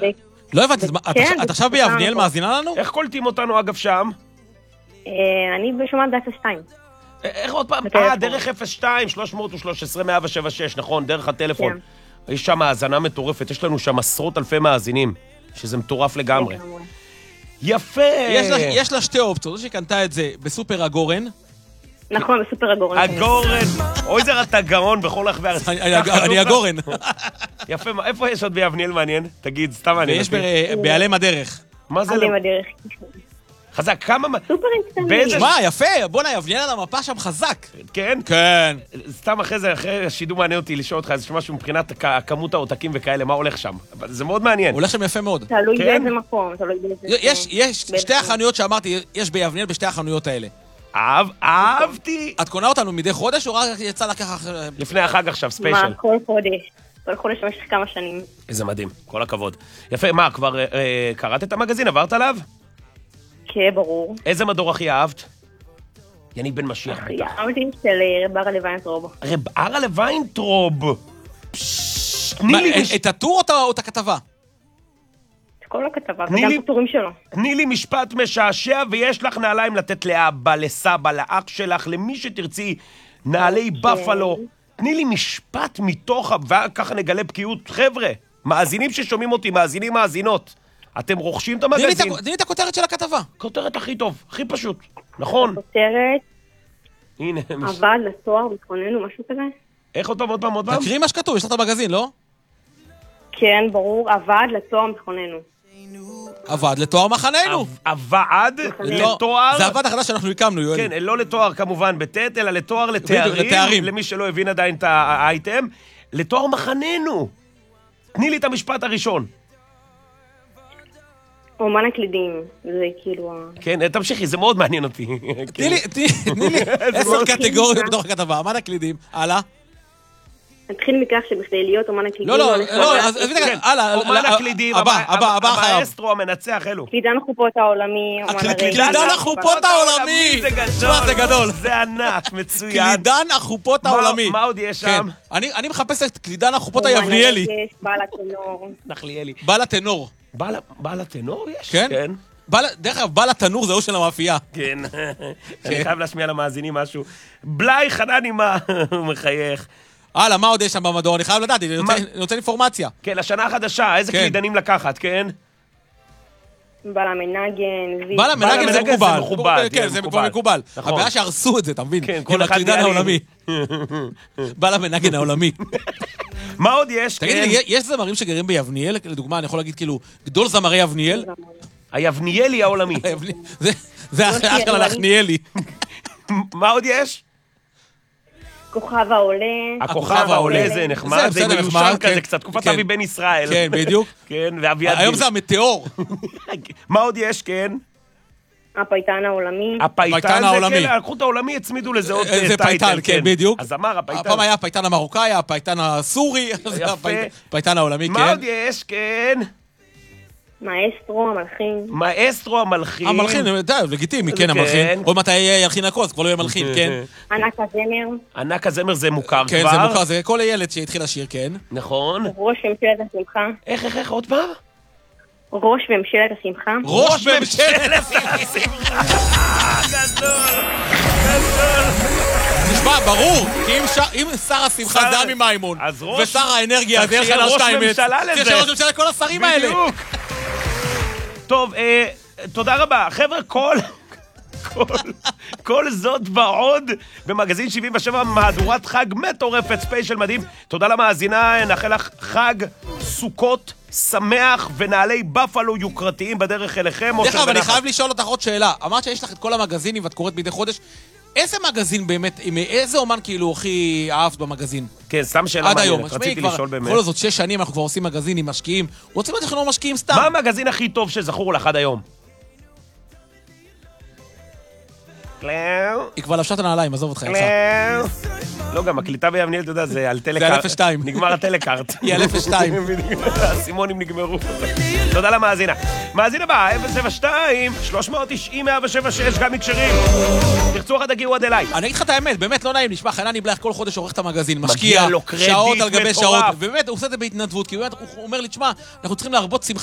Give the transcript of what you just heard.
לא הבנתי, את עכשיו ביבניאל מאזינה לנו? איך קולטים אותנו אגב שם? אני בשומעת ב-02. איך עוד פעם? דרך 02, 313, 176, נכון, דרך הטלפון. יש שם האזנה מטורפת, יש לנו שם עשרות אלפי מאזינים, שזה מטורף לגמרי. יפה! יש לה שתי אופציות, זו שקנתה את זה בסופר הגורן. נכון, בסופר הגורן. הגורן! אוי זה אתה גאון בכל רחבי הארץ. אני הגורן. יפה, איפה יש עוד ביבניאל מעניין? תגיד, סתם מעניין. ויש בעלם הדרך. מה זה? בעלם הדרך. חזק, כמה... סופרים קטנים. שמע, יפה, בוא יבניאל על המפה שם חזק. כן? כן. סתם אחרי השידור מעניין אותי לשאול אותך איזה משהו מבחינת כמות העותקים וכאלה, מה הולך שם? זה מאוד מעניין. הולך שם יפה מאוד. תלוי באיזה מקום, יש שתי החנויות שאמרתי, יש ביבניאל בשתי החנויות האלה. אהבתי. את קונה אותנו מדי חודש או רק יצא לקח... לפני החג עכשיו, ספיישל. מה, כל חודש. כל חודש במשך כמה שנים. איזה מדהים, כל הכבוד. יפה, מה, כבר קראת את המגזין? עברת עליו? כן, ברור. איזה מדור הכי אהבת? יניב בן משיח בטח. אהבתי של רב ארלה ויינטרוב. רב ארלה ויינטרוב. את הטור או את הכתבה? את כל הכתבה, וגם את הטורים שלו. תני לי משפט משעשע, ויש לך נעליים לתת לאבא, לסבא, לאח שלך, למי שתרצי, נעלי בפלו. תני לי משפט מתוך, וככה נגלה בקיאות. חבר'ה, מאזינים ששומעים אותי, מאזינות. אתם רוכשים את המגזין. תני לי את הכותרת של הכתבה. כותרת הכי טוב, הכי פשוט. נכון? הכותרת, הנה. עבד לתואר ביטחוננו, משהו כזה. איך עוד פעם? תקריא מה שכתוב, יש לך את המגזין, לא? כן, ברור, עבד לתואר ביטחוננו. עבד לתואר מחננו. עבד לתואר... זה עבד החדש שאנחנו הקמנו, יואל. כן, לא לתואר כמובן בטט, אלא לתואר לתארים. למי שלא הבין עדיין את האייטם. לתואר מחננו. תני לי את המשפט הראשון. אומן הקלידים, זה כאילו... כן, תמשיכי, זה מאוד מעניין אותי. תני לי 10 קטגוריות בתוך הכתבה, אומן הקלידים, הלאה. נתחיל מכך שבכדי להיות אומן הקלידים... לא, אז הלאה. אומן הקלידים, הבא אחריו. המאסטרו המנצח, אלו. קלידן החופות העולמי, קלידן החופות העולמי! זה גדול. זה ענק, מצוין. קלידן החופות העולמי. מה עוד יש שם? אני מחפש את קלידן החופות היבניאלי. בעל הטנור. נחליאלי. בעל הטנור. בעל הטנור יש? כן. דרך אגב, בעל התנור זהו של המאפייה. כן. אני חייב להשמיע למאזינים משהו. בלי חנני מה הוא מחייך. הלאה, מה עוד יש שם במדור? אני חייב לדעת, אני רוצה אינפורמציה. כן, לשנה החדשה, איזה קלידנים לקחת, כן? בעל המנגן, בעל המנגן זה מכובד. כן, זה כבר מקובל. הבעיה שהרסו את זה, אתה מבין? כן, כל הקלידן העולמי. בעל המנגן העולמי. מה עוד יש? תגיד לי, יש זמרים שגרים ביבניאל? לדוגמה, אני יכול להגיד כאילו, גדול זמרי יבניאל? היבניאלי העולמי. זה האחר של הלחניאלי. מה עוד יש? כוכב העולה. הכוכב העולה זה נחמד, זה מיושר כזה קצת, תקופת אבי בן ישראל. כן, בדיוק. כן, ואביעד. היום זה המטאור. מה עוד יש, כן? הפייטן העולמי. הפייטן העולמי. כן, הלכות העולמי הצמידו לזה עוד טייטל. זה פייטן, כן, בדיוק. אז אמר הפייטן. הפעם היה הפייטן המרוקאי, הפייטן הסורי. יפה. הפייטן העולמי, כן. מה עוד יש, כן? מאסטרו, המלחין. מאסטרו, המלחין. המלחין, לגיטימי, כן, המלחין. עוד מתי ילחין הכוס, כבר לא יהיה מלחין, כן. ענק הזמר. ענק הזמר זה מוכר כבר. כן, זה מוכר, זה כל הילד שהתחיל לשיר, כן. נכון. ראש ממשלת השמחה. איך, עוד פעם? ראש ממשלת השמחה. ראש ממשלת השמחה. גדול. תשמע, ברור, כי אם שר השמחה זה עמי מימון, ושר האנרגיה זה אלחנן שטיימץ, יש ראש ממשלה לכל השרים האלה. בדיוק. טוב, תודה רבה. חבר'ה, כל זאת ועוד במגזין 77, מהדורת חג מטורפת, ספיישל מדהים. תודה למאזינה, נאחל לך חג סוכות שמח ונעלי בפלו יוקרתיים בדרך אליכם. דרך אגב, אני חייב לשאול אותך עוד שאלה. אמרת שיש לך את כל המגזינים ואת קוראת מדי חודש. איזה מגזין באמת, איזה אומן כאילו הכי אהבת במגזין? כן, סתם שאלה מעניינת, רציתי לשאול באמת. בכל זאת 6 שנים אנחנו כבר עושים מגזינים, משקיעים. רוצים לדעת אנחנו לא משקיעים סתם. מה המגזין הכי טוב שזכור לך עד היום? היא כבר לבשה את הנעליים, עזוב אותך, לא, גם הקליטה ביבניאל, אתה יודע, זה על טלקארט. זה 02. נגמר הטלקארט. היא על 02. הסימונים נגמרו. תודה למאזינה. מאזין הבא, 072-390-176, גם מקשרים. תרצו אחד, הגיעו עד אליי. אני אגיד לך את האמת, באמת לא נעים, נשמע, חנני בלח כל חודש עורך את המגזין, משקיע שעות על גבי שעות, ובאמת הוא עושה את זה בהתנדבות, כי באמת הוא אומר לי, תשמע, אנחנו צריכים להרבות שמחה.